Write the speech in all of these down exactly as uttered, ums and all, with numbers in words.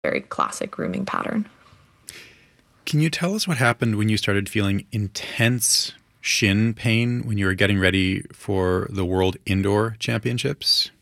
very classic grooming pattern. Can you tell us what happened when you started feeling intense shin pain when you were getting ready for the World Indoor Championships?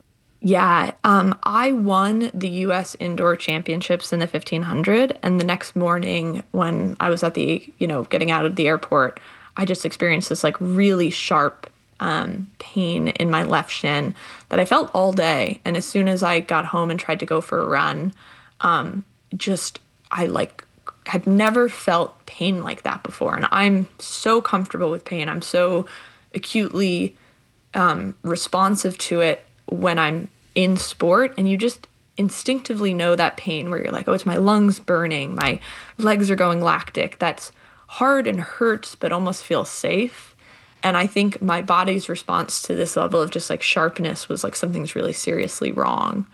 Yeah, um, I won the U S Indoor Championships in the fifteen hundred, and the next morning when I was at the, you know, getting out of the airport, I just experienced this like really sharp um, pain in my left shin that I felt all day. And as soon as I got home and tried to go for a run, um, just I like had never felt pain like that before. And I'm so comfortable with pain. I'm so acutely um, responsive to it when I'm in sport, and you just instinctively know that pain where you're like, oh, it's my lungs burning, my legs are going lactic. That's hard and hurts, but almost feels safe. And I think my body's response to this level of just like sharpness was like something's really seriously wrong.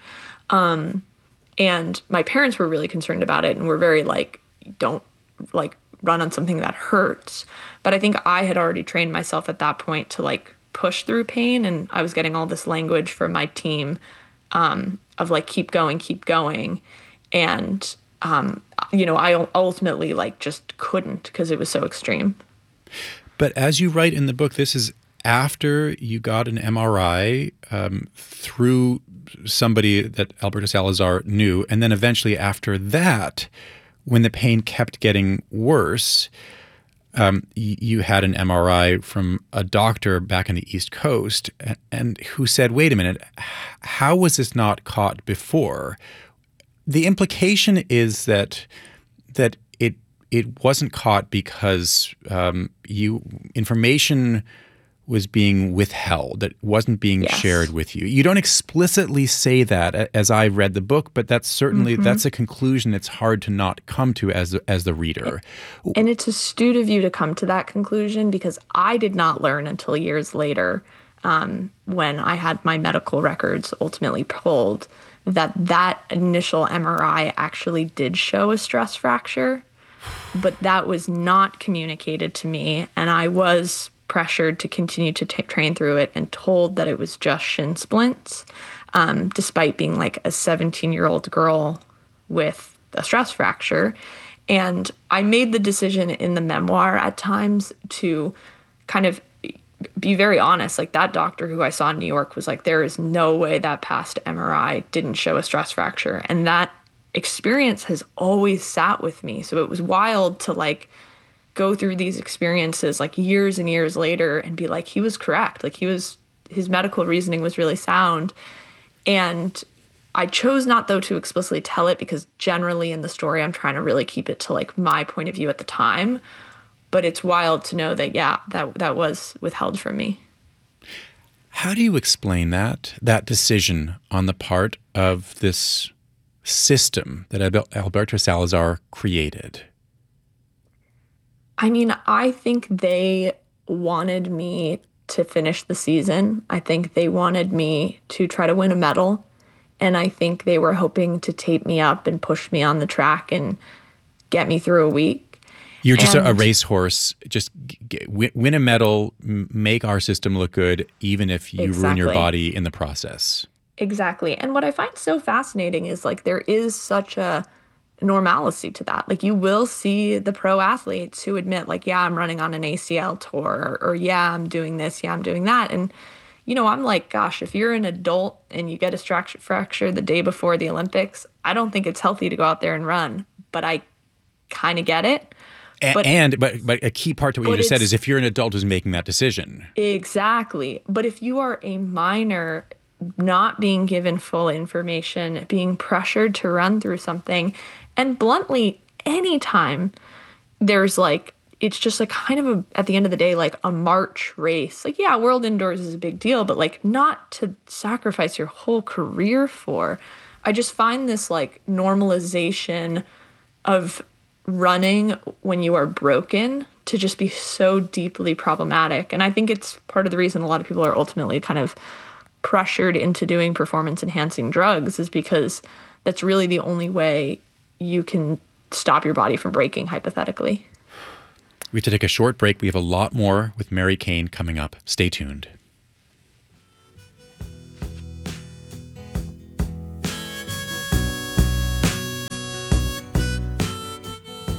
Um, and my parents were really concerned about it and were very like, don't like run on something that hurts. But I think I had already trained myself at that point to like push through pain, and I was getting all this language from my team um, of like keep going, keep going, and um, you know I ultimately like just couldn't because it was so extreme. But as you write in the book, this is after you got an M R I um, through somebody that Alberto Salazar knew, and then eventually after that, when the pain kept getting worse, Um, you had an M R I from a doctor back in the East Coast and, and who said, wait a minute, how was this not caught before? The implication is that that it it wasn't caught because um, you information was being withheld, that wasn't being Yes. shared with you. You don't explicitly say that as I read the book, but that's certainly mm-hmm. that's a conclusion it's hard to not come to as as the reader. And it's astute of you to come to that conclusion, because I did not learn until years later, um, when I had my medical records ultimately pulled, that that initial M R I actually did show a stress fracture, but that was not communicated to me, and I was pressured to continue to t- train through it and told that it was just shin splints, um, despite being like a seventeen-year-old girl with a stress fracture. And I made the decision in the memoir at times to kind of be very honest. Like that doctor who I saw in New York was like, there is no way that past M R I didn't show a stress fracture. And that experience has always sat with me. So it was wild to like go through these experiences like years and years later and be like, he was correct. Like he was, his medical reasoning was really sound. And I chose not though to explicitly tell it, because generally in the story, I'm trying to really keep it to like my point of view at the time. But it's wild to know that, yeah, that that was withheld from me. How do you explain that, that decision on the part of this system that Alberto Salazar created? I mean, I think they wanted me to finish the season. I think they wanted me to try to win a medal. And I think they were hoping to tape me up and push me on the track and get me through a week. You're just and, a racehorse. Just get, win a medal, make our system look good, even if you exactly. ruin your body in the process. Exactly. And what I find so fascinating is like there is such a normalcy to that. Like you will see the pro athletes who admit like, yeah, I'm running on an A C L tour, or, or yeah, I'm doing this, yeah, I'm doing that. And, you know, I'm like, gosh, if you're an adult and you get a stress fracture the day before the Olympics, I don't think it's healthy to go out there and run, but I kind of get it. But, and but but a key part to what you just said is if you're an adult who's making that decision. Exactly. But if you are a minor, not being given full information, being pressured to run through something, and bluntly, anytime there's like, it's just like kind of a, at the end of the day, like a March race. Like, yeah, World Indoors is a big deal, but like not to sacrifice your whole career for. I just find this like normalization of running when you are broken to just be so deeply problematic. And I think it's part of the reason a lot of people are ultimately kind of pressured into doing performance enhancing drugs, is because that's really the only way you can stop your body from breaking, hypothetically. We have to take a short break. We have a lot more with Mary Cain coming up. Stay tuned.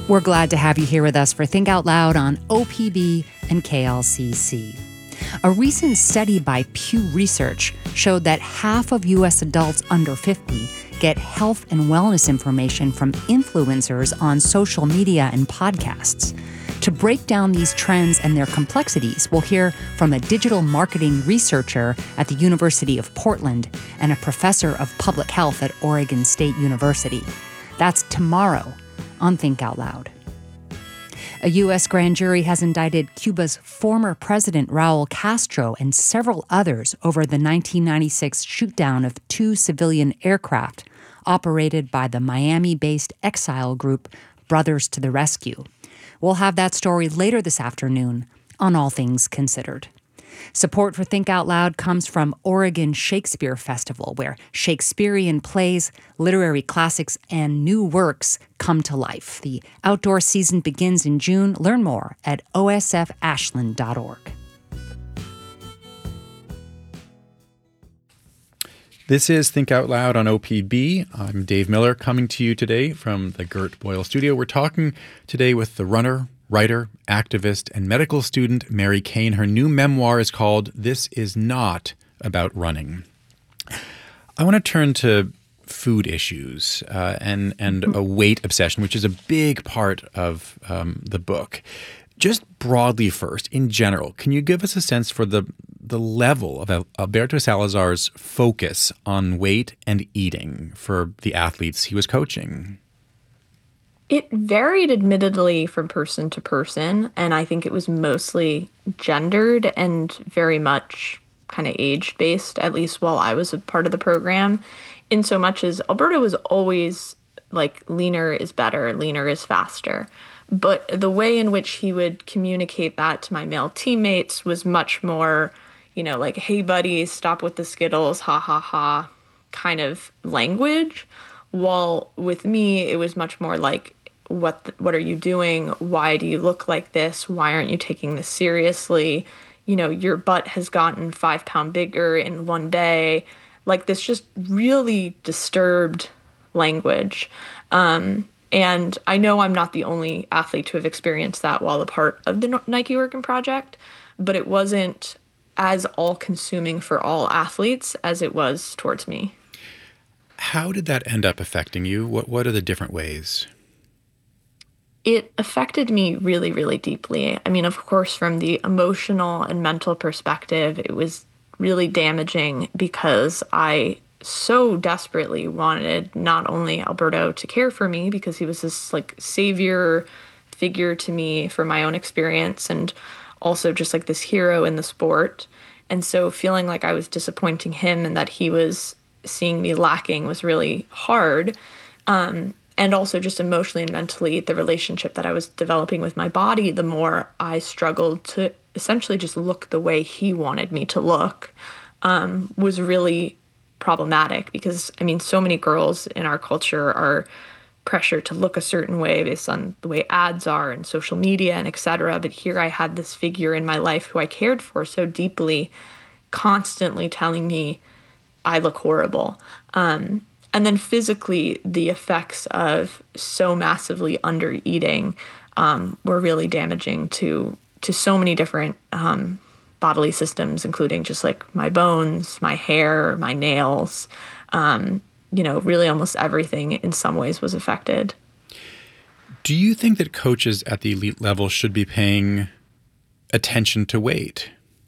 We're glad to have you here with us for Think Out Loud on O P B and K L C C. A recent study by Pew Research showed that half of U S adults under fifty get health and wellness information from influencers on social media and podcasts. To break down these trends and their complexities, we'll hear from a digital marketing researcher at the University of Portland and a professor of public health at Oregon State University. That's tomorrow on Think Out Loud. A U S grand jury has indicted Cuba's former president Raul Castro and several others over the nineteen ninety-six shootdown of two civilian aircraft operated by the Miami-based exile group Brothers to the Rescue. We'll have that story later this afternoon on All Things Considered. Support for Think Out Loud comes from Oregon Shakespeare Festival, where Shakespearean plays, literary classics, and new works come to life. The outdoor season begins in June. Learn more at o s f ashland dot org. This is Think Out Loud on O P B. I'm Dave Miller, coming to you today from the Gert Boyle Studio. We're talking today with the runner, writer, activist, and medical student Mary Cain. Her new memoir is called This Is Not About Running. I want to turn to food issues uh, and, and a weight obsession, which is a big part of um, the book. Just broadly first, in general, can you give us a sense for the the level of Alberto Salazar's focus on weight and eating for the athletes he was coaching? It varied admittedly from person to person, and I think it was mostly gendered and very much kind of age-based, at least while I was a part of the program, in so much as Alberto was always like, leaner is better, leaner is faster. But the way in which he would communicate that to my male teammates was much more, you know, like, hey, buddy, stop with the Skittles, ha, ha, ha, kind of language. While with me, it was much more like, what the, what are you doing? Why do you look like this? Why aren't you taking this seriously? You know, your butt has gotten five pound bigger in one day. Like, this just really disturbed language. Um, and I know I'm not the only athlete to have experienced that while a part of the Nike Oregon Project, but it wasn't as all-consuming for all athletes as it was towards me. How did that end up affecting you? What What are the different ways? It affected me really, really deeply. I mean, of course, from the emotional and mental perspective, it was really damaging because I so desperately wanted not only Alberto to care for me, because he was this like savior figure to me for my own experience, and also just like this hero in the sport. And so feeling like I was disappointing him and that he was seeing me lacking was really hard. Um, and also just emotionally and mentally, the relationship that I was developing with my body, the more I struggled to essentially just look the way he wanted me to look, um, was really problematic. Because, I mean, so many girls in our culture are pressured to look a certain way based on the way ads are and social media and et cetera. But here I had this figure in my life who I cared for so deeply, constantly telling me I look horrible. Um, and then physically, the effects of so massively under eating um, were really damaging to to so many different um, bodily systems, including just like my bones, my hair, my nails. Um, you know, really almost everything in some ways was affected. Do you think that coaches at the elite level should be paying attention to weight?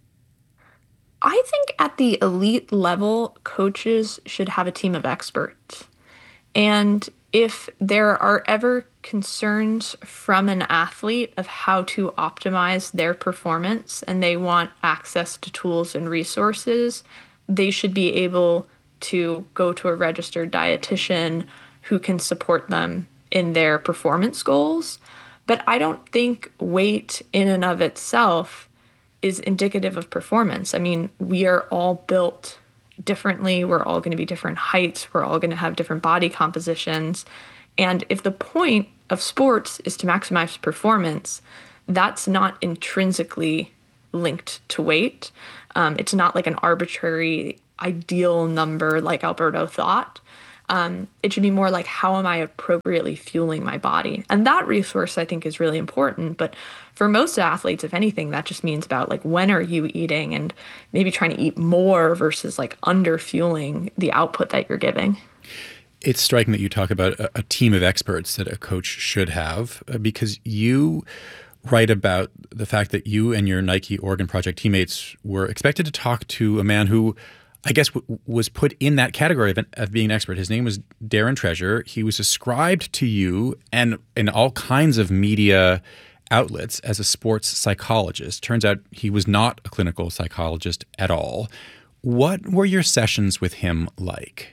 I think at the elite level, coaches should have a team of experts. And if there are ever concerns from an athlete of how to optimize their performance and they want access to tools and resources, they should be able to go to a registered dietitian who can support them in their performance goals. But I don't think weight in and of itself is indicative of performance. I mean, we are all built differently. We're all going to be different heights. We're all going to have different body compositions. And if the point of sports is to maximize performance, that's not intrinsically linked to weight. Um, it's not like an arbitrary ideal number like Alberto thought. Um, it should be more like, how am I appropriately fueling my body? And that resource, I think, is really important. But for most athletes, if anything, that just means about like, when are you eating, and maybe trying to eat more versus like under fueling the output that you're giving. It's striking that you talk about a, a team of experts that a coach should have, uh, because you write about the fact that you and your Nike Oregon Project teammates were expected to talk to a man who, I guess, w- was put in that category of, an, of being an expert. His name was Darren Treasure. He was ascribed to you and in all kinds of media outlets as a sports psychologist. Turns out he was not a clinical psychologist at all. What were your sessions with him like?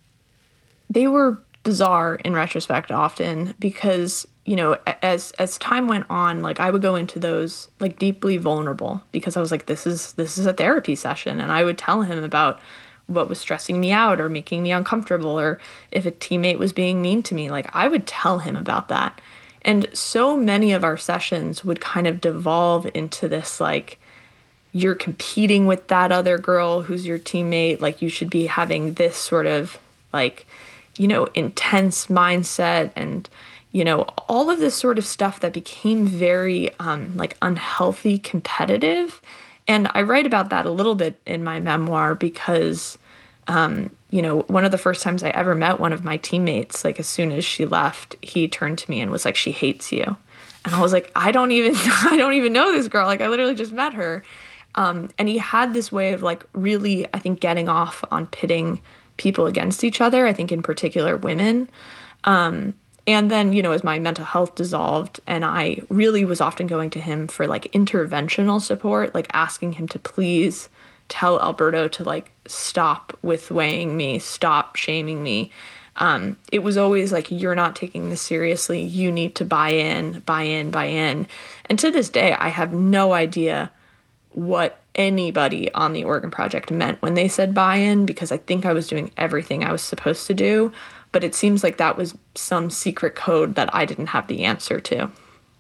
They were bizarre in retrospect often, because, you know, as as time went on, like, I would go into those like deeply vulnerable, because I was like, this is this is a therapy session, and I would tell him about what was stressing me out or making me uncomfortable, or if a teammate was being mean to me, like, I would tell him about that. And so many of our sessions would kind of devolve into this, like, you're competing with that other girl who's your teammate, like, you should be having this sort of like, you know, intense mindset, and, you know, all of this sort of stuff that became very um, like unhealthy competitive. And I write about that a little bit in my memoir, because, um, you know, one of the first times I ever met one of my teammates, like, as soon as she left, he turned to me and was like, she hates you. And I was like, I don't even, I don't even know this girl. Like, I literally just met her. Um, and he had this way of like really, I think, getting off on pitting people against each other, I think in particular women. Um, and then, you know, as my mental health dissolved, and I really was often going to him for like interventional support, like asking him to please tell Alberto to like stop with weighing me, stop shaming me. Um, it was always like, you're not taking this seriously. You need to buy in, buy in, buy in. And to this day, I have no idea what anybody on the Oregon Project meant when they said buy-in, because I think I was doing everything I was supposed to do, but it seems like that was some secret code that I didn't have the answer to.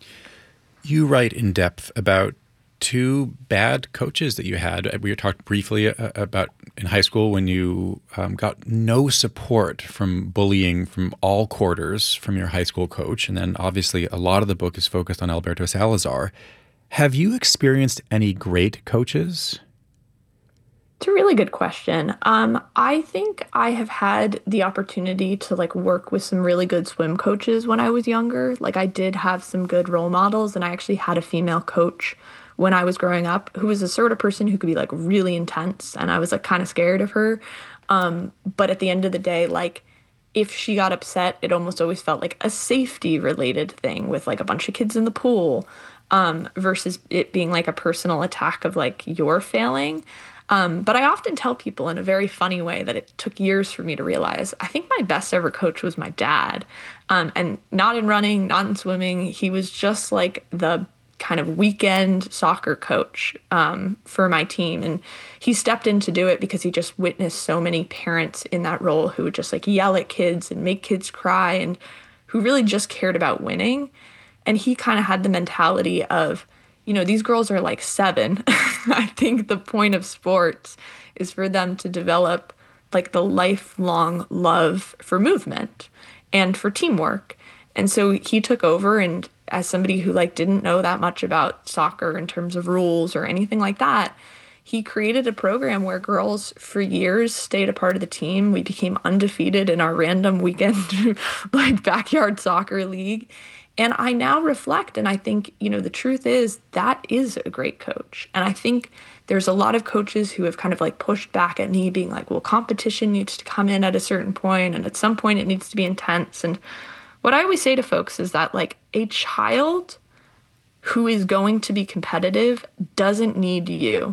You write in depth about two bad coaches that you had. We talked briefly about in high school when you um, got no support from bullying from all quarters from your high school coach, and then obviously a lot of the book is focused on Alberto Salazar. Have you experienced any great coaches? It's a really good question. Um, I think I have had the opportunity to like work with some really good swim coaches when I was younger. Like, I did have some good role models, and I actually had a female coach when I was growing up who was the sort of person who could be like really intense, and I was like kind of scared of her. Um, but at the end of the day, like, if she got upset, it almost always felt like a safety related thing with like a bunch of kids in the pool. Um, versus it being like a personal attack of like, you're failing. Um, but I often tell people in a very funny way that it took years for me to realize, I think my best ever coach was my dad. Um, and not in running, not in swimming. He was just like the kind of weekend soccer coach um, for my team. And he stepped in to do it because he just witnessed so many parents in that role who would just like yell at kids and make kids cry, and who really just cared about winning. And he kind of had the mentality of, you know, these girls are like seven. I think the point of sports is for them to develop like the lifelong love for movement and for teamwork. And so he took over, and as somebody who like didn't know that much about soccer in terms of rules or anything like that, he created a program where girls for years stayed a part of the team. We became undefeated in our random weekend like backyard soccer league. And I now reflect, and I think, you know, the truth is that is a great coach. And I think there's a lot of coaches who have kind of like pushed back at me being like, well, competition needs to come in at a certain point, and at some point it needs to be intense. And what I always say to folks is that like a child who is going to be competitive doesn't need you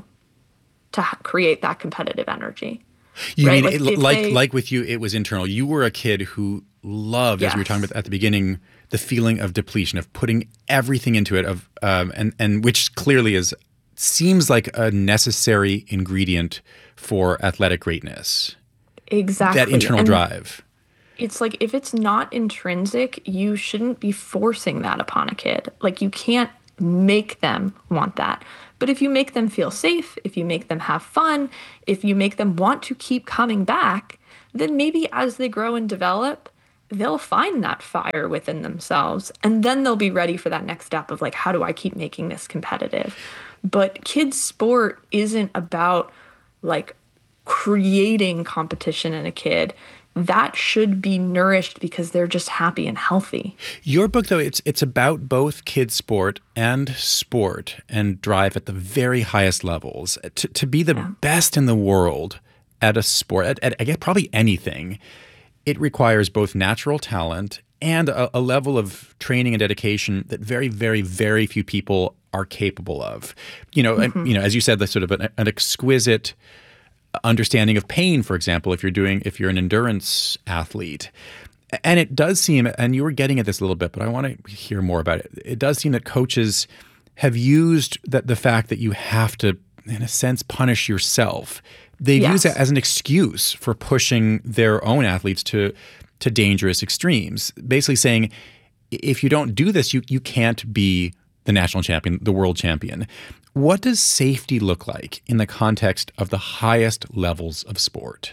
to ha- create that competitive energy. You right? mean like, it, like they, like with you, it was internal. You were a kid who loved, yes. as we were talking about at the beginning, the feeling of depletion, of putting everything into it, of um, and and which clearly is seems like a necessary ingredient for athletic greatness. Exactly. That internal and drive. It's like, if it's not intrinsic, you shouldn't be forcing that upon a kid. Like, you can't make them want that. But if you make them feel safe, if you make them have fun, if you make them want to keep coming back, then maybe as they grow and develop, they'll find that fire within themselves. And then they'll be ready for that next step of like, how do I keep making this competitive? But kids' sport isn't about like creating competition in a kid. That should be nourished because they're just happy and healthy. Your book, though, it's it's about both kids' sport and sport and drive at the very highest levels. To, to be the yeah. best in the world at a sport, at, at I guess probably anything, it requires both natural talent and a, a level of training and dedication that very, very, very few people are capable of. You know, mm-hmm. and, you know, as you said, the sort of an, an exquisite understanding of pain, for example, if you're doing if you're an endurance athlete. And it does seem, and you were getting at this a little bit, but I want to hear more about it. It does seem that coaches have used that the fact that you have to, in a sense, punish yourself. They yes. use it as an excuse for pushing their own athletes to to dangerous extremes. Basically saying, if you don't do this, you you can't be the national champion, the world champion. What does safety look like in the context of the highest levels of sport?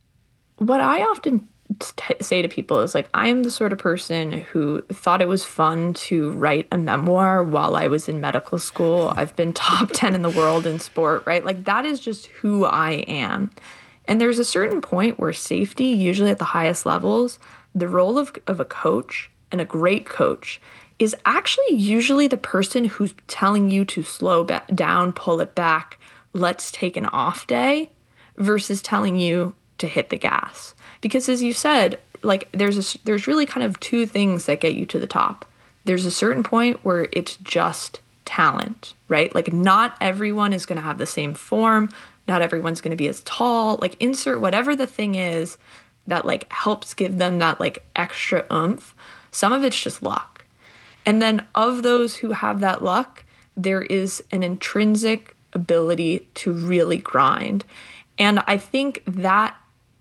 What I often t- say to people is like, I am the sort of person who thought it was fun to write a memoir while I was in medical school. I've been top ten in the world in sport, right? Like that is just who I am. And there's a certain point where safety, usually at the highest levels, the role of, of a coach and a great coach is actually usually the person who's telling you to slow ba- down, pull it back, let's take an off day, versus telling you to hit the gas. Because as you said, like there's a, there's really kind of two things that get you to the top. There's a certain point where it's just talent, right? Like not everyone is going to have the same form. Not everyone's going to be as tall. Like insert whatever the thing is that like helps give them that like extra oomph. Some of it's just luck. And then of those who have that luck, there is an intrinsic ability to really grind. And I think that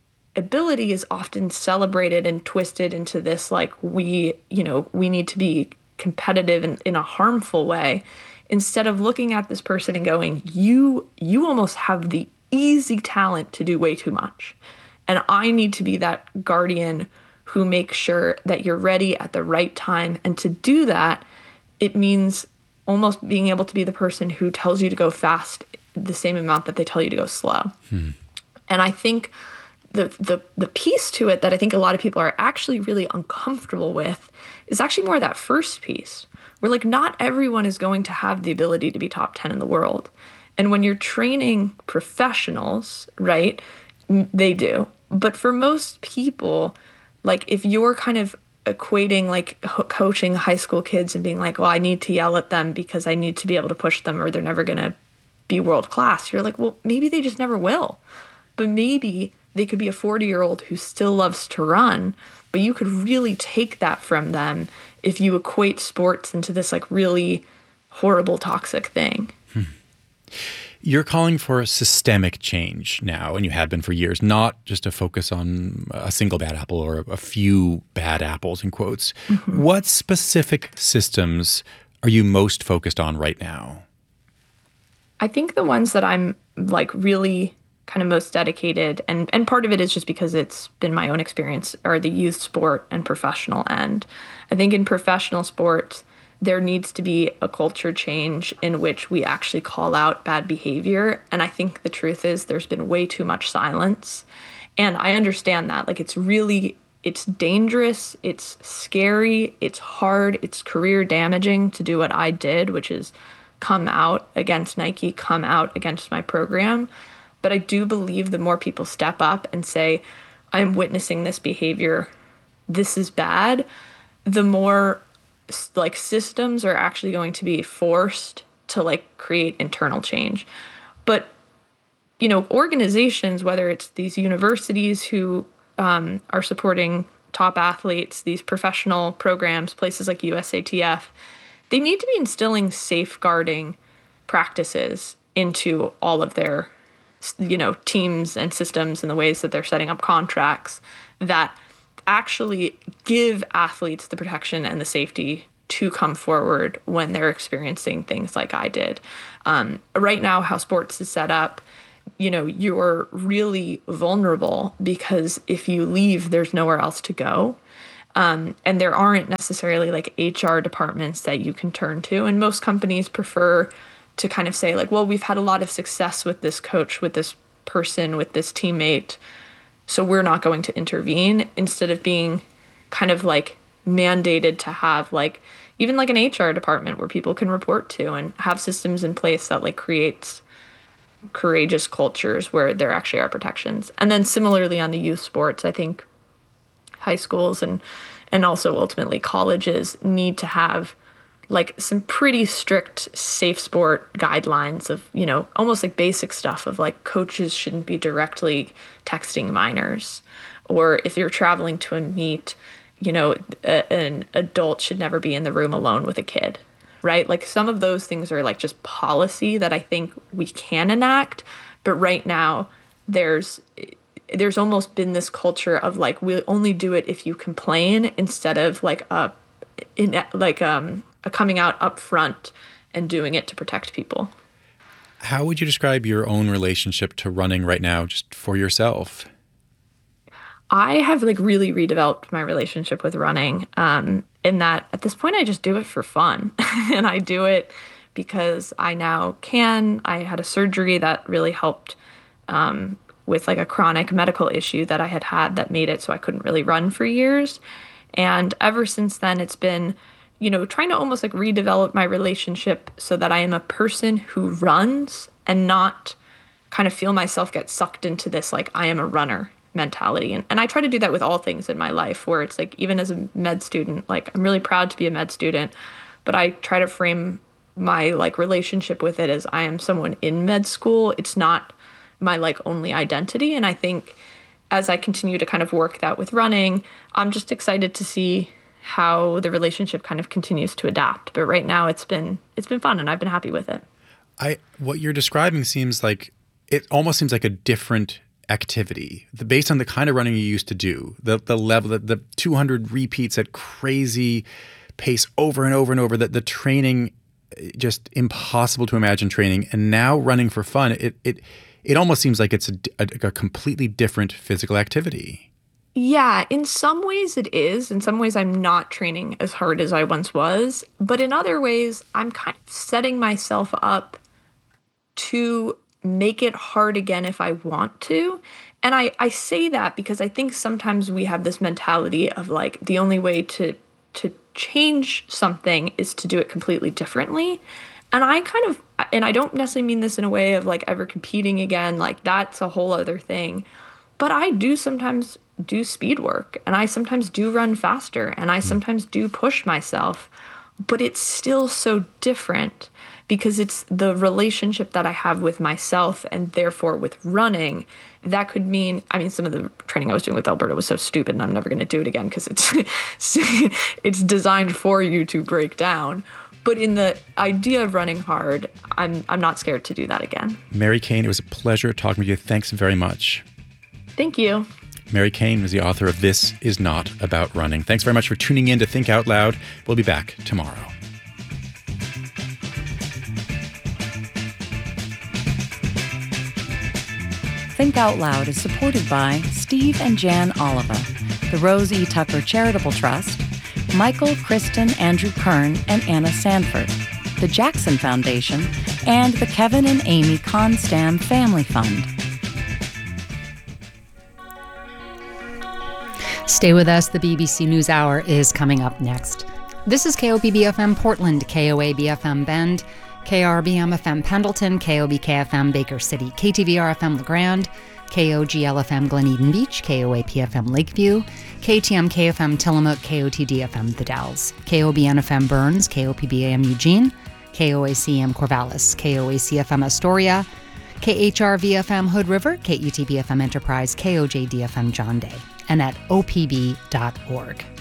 ability is often celebrated and twisted into this, like we, you know, we need to be competitive in, in a harmful way, instead of looking at this person and going, you, you almost have the easy talent to do way too much. And I need to be that guardian who makes sure that you're ready at the right time. And to do that, it means almost being able to be the person who tells you to go fast the same amount that they tell you to go slow. Hmm. And I think the, the the piece to it that I think a lot of people are actually really uncomfortable with is actually more that first piece, where like not everyone is going to have the ability to be top ten in the world. And when you're training professionals, right, they do. But for most people, like if you're kind of equating like coaching high school kids and being like, well, I need to yell at them because I need to be able to push them or they're never going to be world class. You're like, well, maybe they just never will. But maybe they could be a forty-year-old who still loves to run, but you could really take that from them if you equate sports into this like really horrible, toxic thing. Hmm. You're calling for a systemic change now, and you have been for years, not just a focus on a single bad apple or a few bad apples, in quotes. Mm-hmm. What specific systems are you most focused on right now? I think the ones that I'm like really kind of most dedicated, and, and part of it is just because it's been my own experience, are the youth sport and professional end. I think in professional sports, there needs to be a culture change in which we actually call out bad behavior. And I think the truth is there's been way too much silence. And I understand that. Like, it's really, it's dangerous, it's scary, it's hard, it's career damaging to do what I did, which is come out against Nike, come out against my program. But I do believe the more people step up and say, I'm witnessing this behavior, this is bad, the more like systems are actually going to be forced to like create internal change. But, you know, organizations, whether it's these universities who um, are supporting top athletes, these professional programs, places like U S A T F, they need to be instilling safeguarding practices into all of their, you know, teams and systems and the ways that they're setting up contracts that actually give athletes the protection and the safety to come forward when they're experiencing things like I did. Um, right now, how sports is set up, you know, you're really vulnerable because if you leave, there's nowhere else to go. Um, and there aren't necessarily like H R departments that you can turn to. And most companies prefer to kind of say like, well, we've had a lot of success with this coach, with this person, with this teammate, so we're not going to intervene, instead of being kind of like mandated to have like even like an H R department where people can report to and have systems in place that like creates courageous cultures where there actually are protections. And then similarly on the youth sports, I think high schools and and also ultimately colleges need to have like some pretty strict safe sport guidelines of, you know, almost like basic stuff of like coaches shouldn't be directly texting minors, or if you're traveling to a meet, you know, a, an adult should never be in the room alone with a kid, right? Like some of those things are like just policy that I think we can enact, but right now there's there's almost been this culture of like we'll only do it if you complain, instead of like a in like um a coming out up front and doing it to protect people. How would you describe your own relationship to running right now, just for yourself? I have like really redeveloped my relationship with running, um, in that at this point I just do it for fun. And I do it because I now can. I had a surgery that really helped um, with like a chronic medical issue that I had had that made it so I couldn't really run for years. And ever since then, it's been, you know, trying to almost like redevelop my relationship so that I am a person who runs and not kind of feel myself get sucked into this, like I am a runner mentality. And, and I try to do that with all things in my life, where it's like, even as a med student, like I'm really proud to be a med student, but I try to frame my like relationship with it as I am someone in med school. It's not my like only identity. And I think as I continue to kind of work that with running, I'm just excited to see how the relationship kind of continues to adapt. But right now it's been it's been fun and I've been happy with it. I what you're describing seems like it almost seems like a different activity, the, based on the kind of running you used to do, the the level, the, the two hundred repeats at crazy pace over and over and over, that the training, just impossible to imagine training, and now running for fun. It it it almost seems like it's a, a, a completely different physical activity. Yeah, in some ways it is. In some ways I'm not training as hard as I once was, but in other ways I'm kind of setting myself up to make it hard again if I want to. And I, I say that because I think sometimes we have this mentality of like the only way to to change something is to do it completely differently. And I kind of, and I don't necessarily mean this in a way of like ever competing again, like that's a whole other thing. But I do sometimes do speed work, and I sometimes do run faster, and I sometimes do push myself, but it's still so different because it's the relationship that I have with myself and therefore with running. That could mean, I mean, some of the training I was doing with Alberta was so stupid and I'm never going to do it again because it's it's designed for you to break down. But in the idea of running hard, I'm I'm not scared to do that again. Mary Cain, it was a pleasure talking with you. Thanks very much. Thank you. Mary Cain was the author of This Is Not About Running. Thanks very much for tuning in to Think Out Loud. We'll be back tomorrow. Think Out Loud is supported by Steve and Jan Oliva, the Rose E. Tucker Charitable Trust, Michael, Kristen, Andrew Kern, and Anna Sanford, the Jackson Foundation, and the Kevin and Amy Constam Family Fund. Stay with us. The B B C NewsHour is coming up next. This is K O P B F M Portland, K O A B F M Bend, K R B M F M Pendleton, K O B K F M Baker City, K T V R F M LeGrand, K O G L F M Glen Eden Beach, K O A P F M Lakeview, K T M K F M Tillamook, K O T D F M The Dalles, K O B N F M Burns, K O P B A M Eugene, K O A C M Corvallis, K O A C F M Astoria, K H R V F M Hood River, K U T B F M Enterprise, K O J D F M John Day, and at O P B dot org.